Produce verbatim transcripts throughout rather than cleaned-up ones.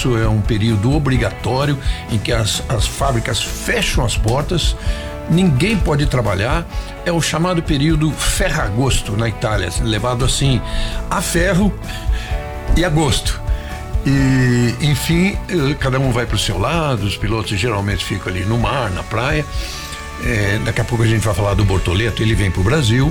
março é um período obrigatório em que as, as fábricas fecham as portas, ninguém pode trabalhar, é o chamado período Ferragosto na Itália, levado assim a ferro e agosto. E, enfim, cada um vai para o seu lado, os pilotos geralmente ficam ali no mar, na praia. É, daqui a pouco a gente vai falar do Bortoleto, ele vem para o Brasil.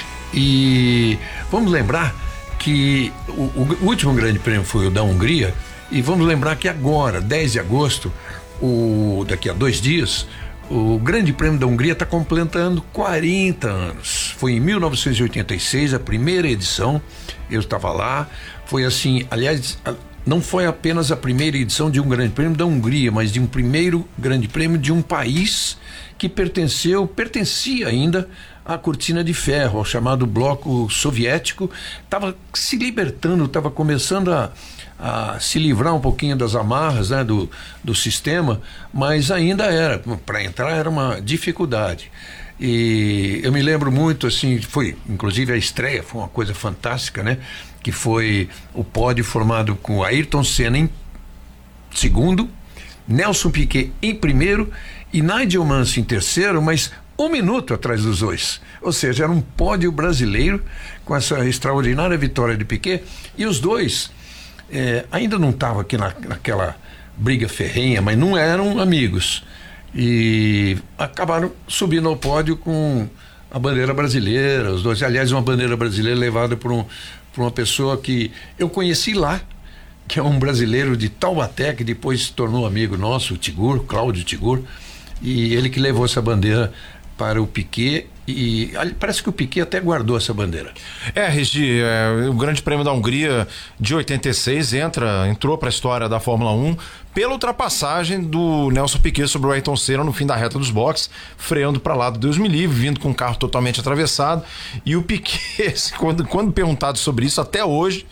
E vamos lembrar que o, o, o último grande prêmio foi o da Hungria, e vamos lembrar que agora, dez de agosto, o, daqui a dois dias, o Grande Prêmio da Hungria está completando quarenta anos. Foi em mil novecentos e oitenta e seis a primeira edição, eu estava lá, foi assim, aliás, não foi apenas a primeira edição de um Grande Prêmio da Hungria, mas de um primeiro Grande Prêmio de um país que pertenceu, pertencia ainda à cortina de ferro, ao chamado bloco soviético, estava se libertando, estava começando a, a se livrar um pouquinho das amarras, né, do, do sistema, mas ainda era, para entrar era uma dificuldade. E eu me lembro muito, assim, foi, inclusive a estreia foi uma coisa fantástica, né, que foi o pódio formado com Ayrton Senna em segundo, Nelson Piquet em primeiro e Nigel Mansell em terceiro, mas um minuto atrás dos dois. Ou seja, era um pódio brasileiro com essa extraordinária vitória de Piquet, e os dois eh, ainda não estavam aqui na, naquela briga ferrenha, mas não eram amigos, e acabaram subindo ao pódio com a bandeira brasileira, os dois, aliás, uma bandeira brasileira levada por, um, por uma pessoa que eu conheci lá, que é um brasileiro de Taubaté, que depois se tornou amigo nosso, o Tigur, Cláudio Tigur, e ele que levou essa bandeira para o Piquet, e parece que o Piquet até guardou essa bandeira. É, Regi, é, o Grande Prêmio da Hungria de oitenta e seis entra, entrou para a história da Fórmula um pela ultrapassagem do Nelson Piquet sobre o Ayrton Senna no fim da reta dos boxes, freando para lá do Deus me livre, vindo com o carro totalmente atravessado, e o Piquet, quando, quando perguntado sobre isso, até hoje,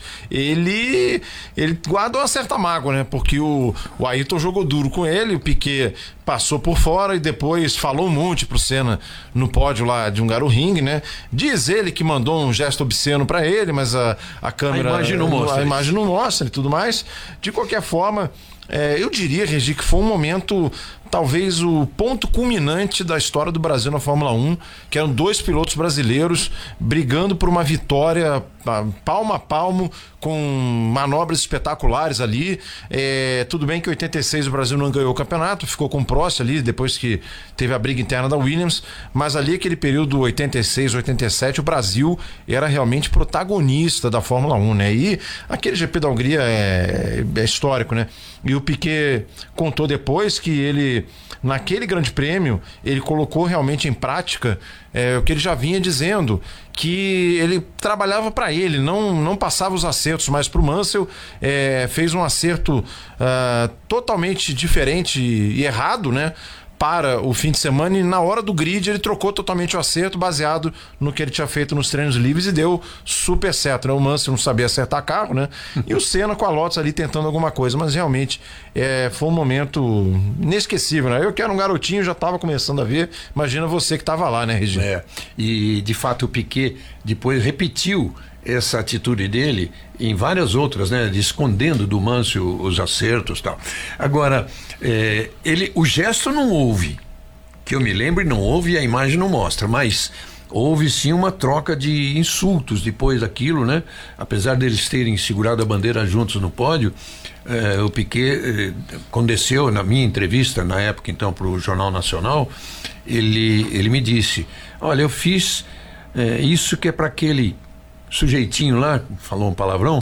ele ele guarda uma certa mágoa, né? Porque o, o Ayrton jogou duro com ele, o Piquet passou por fora e depois falou um monte pro Senna no pódio lá de Hungaroring, né? Diz ele que mandou um gesto obsceno para ele, mas a, a câmera... A imagem não mostra. A imagem não mostra e tudo mais. De qualquer forma, é, eu diria, Regi, que foi um momento, talvez o ponto culminante da história do Brasil na Fórmula um, que eram dois pilotos brasileiros brigando por uma vitória palmo a palmo, com manobras espetaculares ali. É, tudo bem que em oitenta e seis o Brasil não ganhou o campeonato, ficou com o Prost ali, depois que teve a briga interna da Williams, mas ali aquele período oitenta e seis, oitenta e sete, o Brasil era realmente protagonista da Fórmula um, né? E aquele G P da Hungria é, é histórico, né? E o Piquet contou depois que ele, naquele grande prêmio, ele colocou realmente em prática é, o que ele já vinha dizendo, que ele trabalhava para ele, não, não passava os acertos mais para o Mansell, é, fez um acerto uh, totalmente diferente e errado, né, para o fim de semana, e na hora do grid ele trocou totalmente o acerto baseado no que ele tinha feito nos treinos livres e deu super certo, né? O Mansell não sabia acertar carro, né? E o Senna com a Lotus ali tentando alguma coisa, mas realmente é, foi um momento inesquecível, né? Eu que era um garotinho, já estava começando a ver, imagina você que estava lá, né, Regina? É, e de fato o Piquet depois repetiu essa atitude dele em várias outras, né, de escondendo do Mansell os acertos e tal. Agora, é, ele, o gesto não houve, que eu me lembro, não houve, e a imagem não mostra, mas houve sim uma troca de insultos depois daquilo, né? Apesar deles terem segurado a bandeira juntos no pódio, é, o Piquet, é, quando desceu na minha entrevista, na época então para o Jornal Nacional, ele, ele me disse, olha, eu fiz é, isso que é para aquele sujeitinho lá, falou um palavrão,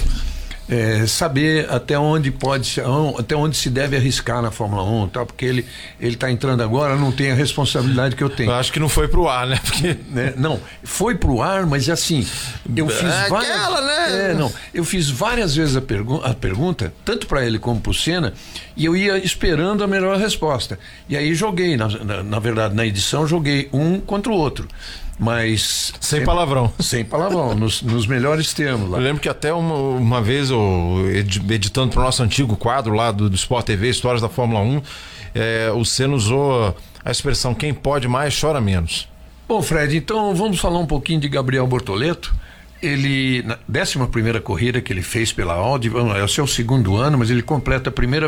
é, saber até onde pode, até onde se deve arriscar na Fórmula um, tal, porque ele ele está entrando agora, não tem a responsabilidade que eu tenho. Eu acho que não foi pro ar, né? Porque... né? Não, foi pro ar, mas assim, eu fiz é várias, aquela, né? É, não, eu fiz várias vezes a, pergu a pergunta, tanto para ele como para o Senna, e eu ia esperando a melhor resposta. E aí joguei, na, na, na verdade, na edição, joguei um contra o outro. Mas sem palavrão, sem palavrão, nos, nos melhores termos lá. Eu lembro que até uma, uma vez eu editando para o nosso antigo quadro lá do, do Sport T V, Histórias da Fórmula um, é, o Senna usou a expressão quem pode mais chora menos. Bom, Fred, então vamos falar um pouquinho de Gabriel Bortoleto. Ele, na décima primeira corrida que ele fez pela Audi, é o seu segundo ano, mas ele completa a primeira